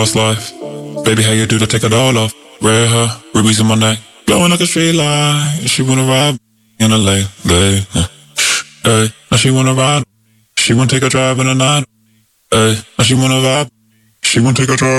Past life. Baby, how you do to take it all off? Red hair, rubies in my neck, glowing like a street light. She wanna ride in a late, late. Hey, now she wanna ride. She wanna take a drive in the night. Hey, now she wanna vibe. She wanna take a drive.